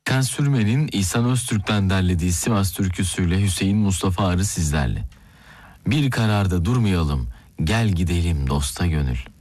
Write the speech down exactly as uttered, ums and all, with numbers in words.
Hakan Sürmen'in İhsan Öztürk'ten derlediği Sivas türküsüyle Hüseyin Mustafa Arı sizlerle. Bir kararda durmayalım, gel gidelim dosta gönül.